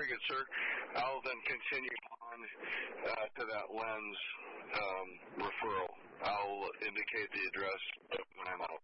good, sir. I'll then continue on to that lens referral. I'll indicate the address when I'm out.